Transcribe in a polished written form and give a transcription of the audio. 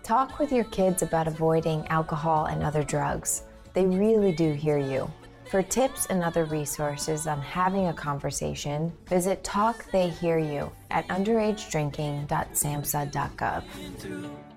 Talk with your kids about avoiding alcohol and other drugs. They really do hear you. For tips and other resources on having a conversation, visit Talk They Hear You at underagedrinking.samhsa.gov.